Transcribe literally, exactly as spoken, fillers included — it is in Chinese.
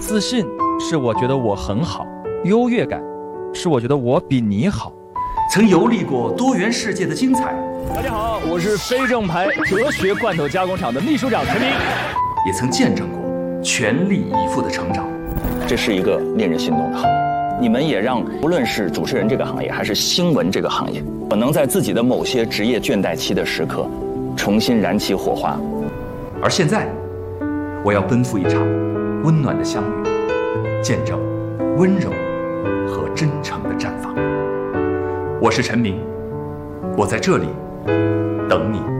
自信是我觉得我很好，优越感是我觉得我比你好。 曾游历过多元世界的精彩。 大家好，我是非正牌哲学罐头加工厂的秘书长陈明。 也曾见证过全力以赴的成长。 这是一个令人心动的行业，你们也让无论是主持人这个行业还是新闻这个行业，可能在自己的某些职业倦怠期的时刻重新燃起火花。 而现在我要奔赴一场温暖的相遇，见证温柔和真诚的绽放。我是陈明，我在这里等你。